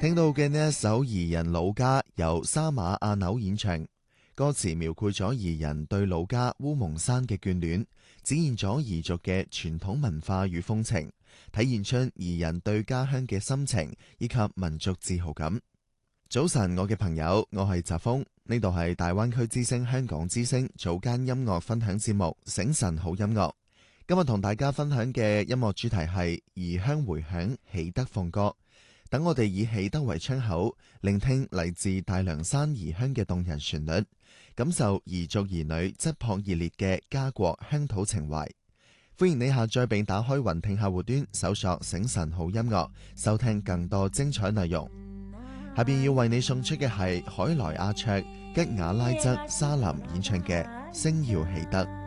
聽到嘅呢一首彝人老家由沙馬阿紐演唱，歌詞描繪咗彝人對老家烏蒙山嘅眷戀，展現咗彝族嘅傳統文化與風情，體現出彝人對家鄉嘅心情以及民族自豪感。早晨，我嘅朋友，我係澤峰，呢度係大灣區之聲香港之聲早間音樂分享節目醒晨好音樂。今日同大家分享嘅音樂主題係彝鄉回響喜德鳳歌。等我哋以喜德為窗口，聆聽嚟自大涼山彝鄉嘅動人旋律，感受彝族兒女質樸熱烈嘅家國鄉土情懷。歡迎你下載並打開雲聽客戶端，搜索醒晨好音樂，收聽更多精彩內容。下邊要為你送出嘅係海萊阿卓、吉雅拉則沙林演唱嘅《星耀喜德》。